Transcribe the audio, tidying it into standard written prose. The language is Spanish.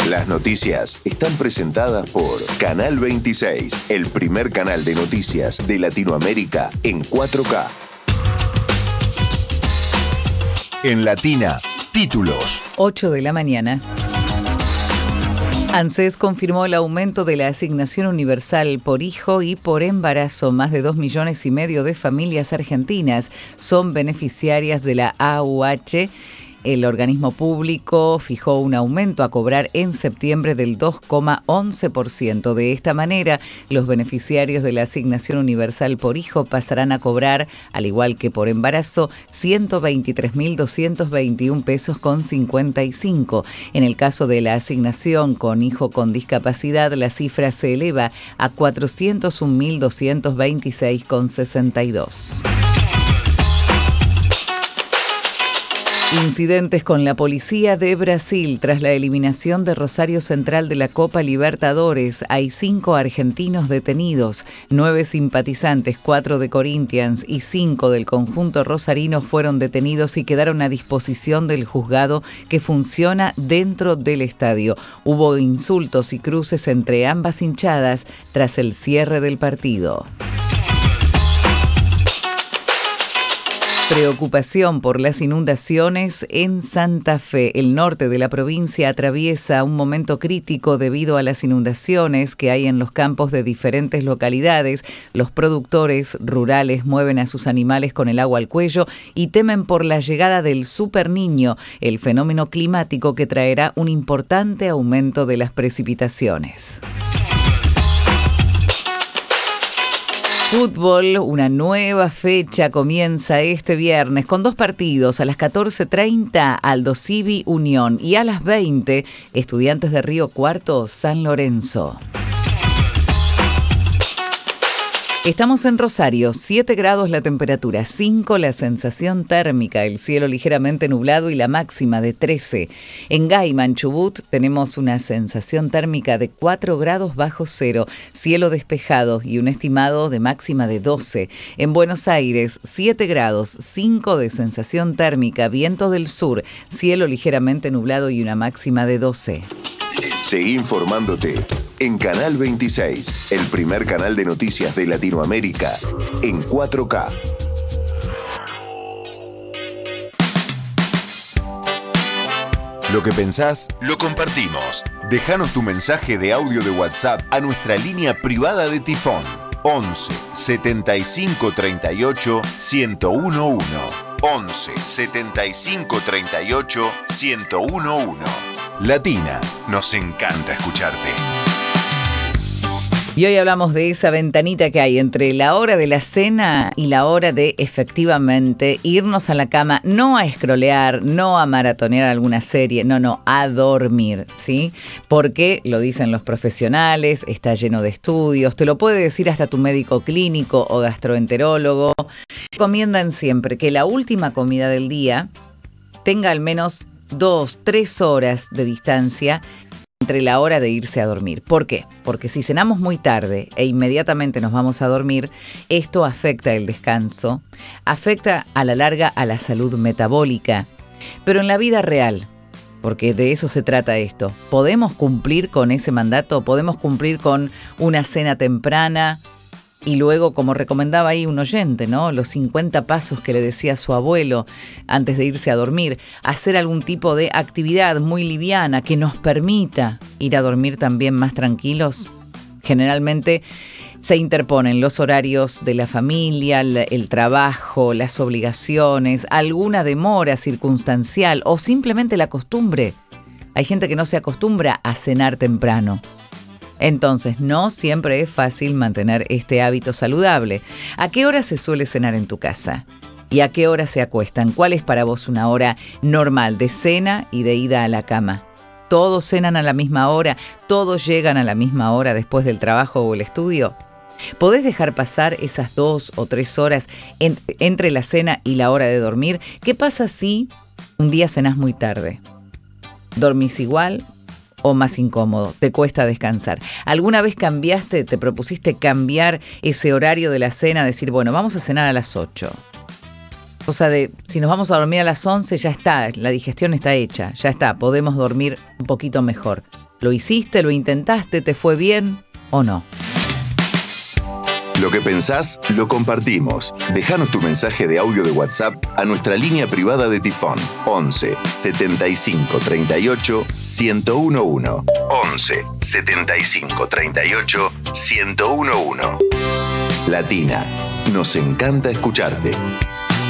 Las noticias están presentadas por Canal 26, el primer canal de noticias de Latinoamérica en 4K. En Latina, títulos. 8 de la mañana. ANSES confirmó el aumento de la asignación universal por hijo y por embarazo. Más de 2,5 millones de familias argentinas son beneficiarias de la AUH. El organismo público fijó un aumento a cobrar en septiembre del 2,11%. De esta manera, los beneficiarios de la asignación universal por hijo pasarán a cobrar, al igual que por embarazo, 123.221 pesos con 55. En el caso de la asignación con hijo con discapacidad, la cifra se eleva a 401.226 con 62. Incidentes con la policía de Brasil tras la eliminación de Rosario Central de la Copa Libertadores. Hay 5 argentinos detenidos, 9 simpatizantes, 4 de Corinthians y 5 del conjunto rosarino fueron detenidos y quedaron a disposición del juzgado que funciona dentro del estadio. Hubo insultos y cruces entre ambas hinchadas tras el cierre del partido. Preocupación por las inundaciones en Santa Fe. El norte de la provincia atraviesa un momento crítico debido a las inundaciones que hay en los campos de diferentes localidades. Los productores rurales mueven a sus animales con el agua al cuello y temen por la llegada del Super Niño, el fenómeno climático que traerá un importante aumento de las precipitaciones. Fútbol, una nueva fecha comienza este viernes con 2 partidos, a las 14:30 Aldo Civi Unión y a las 20 Estudiantes de Río Cuarto San Lorenzo. Estamos en Rosario, 7 grados la temperatura, 5 la sensación térmica, el cielo ligeramente nublado y la máxima de 13. En Gaiman, Chubut, tenemos una sensación térmica de 4 grados bajo cero, cielo despejado y un estimado de máxima de 12. En Buenos Aires, 7 grados, 5 de sensación térmica, viento del sur, cielo ligeramente nublado y una máxima de 12. Seguí informándote en Canal 26, el primer canal de noticias de Latinoamérica en 4K. Lo que pensás, lo compartimos. Déjanos tu mensaje de audio de WhatsApp a nuestra línea privada de Tifón 11 75 38 1011. 11 75 38 1011. Latina, nos encanta escucharte. Y hoy hablamos de esa ventanita que hay entre la hora de la cena y la hora de efectivamente irnos a la cama, no a escrolear, no a maratonear alguna serie, no, a dormir, ¿sí? Porque lo dicen los profesionales, está lleno de estudios, te lo puede decir hasta tu médico clínico o gastroenterólogo. Recomiendan siempre que la última comida del día tenga al menos 2-3 horas de distancia entre la hora de irse a dormir. ¿Por qué? Porque si cenamos muy tarde e inmediatamente nos vamos a dormir, esto afecta el descanso, afecta a la larga a la salud metabólica. Pero en la vida real, porque de eso se trata esto, ¿podemos cumplir con ese mandato? ¿Podemos cumplir con una cena temprana? Y luego, como recomendaba ahí un oyente, ¿no? Los 50 pasos que le decía su abuelo antes de irse a dormir. Hacer algún tipo de actividad muy liviana que nos permita ir a dormir también más tranquilos. Generalmente se interponen los horarios de la familia, el trabajo, las obligaciones, alguna demora circunstancial o simplemente la costumbre. Hay gente que no se acostumbra a cenar temprano. Entonces, no siempre es fácil mantener este hábito saludable. ¿A qué hora se suele cenar en tu casa? ¿Y a qué hora se acuestan? ¿Cuál es para vos una hora normal de cena y de ida a la cama? ¿Todos cenan a la misma hora? ¿Todos llegan a la misma hora después del trabajo o el estudio? ¿Podés dejar pasar esas 2 o 3 horas entre la cena y la hora de dormir? ¿Qué pasa si un día cenás muy tarde? ¿Dormís igual o más incómodo? ¿Te cuesta descansar? ¿Alguna vez cambiaste, te propusiste cambiar ese horario de la cena? Decir, bueno, vamos a cenar a las 8. O sea, si nos vamos a dormir a las 11, ya está, la digestión está hecha, ya está, podemos dormir un poquito mejor. ¿Lo hiciste, lo intentaste, te fue bien o no? Lo que pensás, lo compartimos. Déjanos tu mensaje de audio de WhatsApp a nuestra línea privada de Tifón. 11 75 38 1011. 11 75 38 1011. Latina, nos encanta escucharte.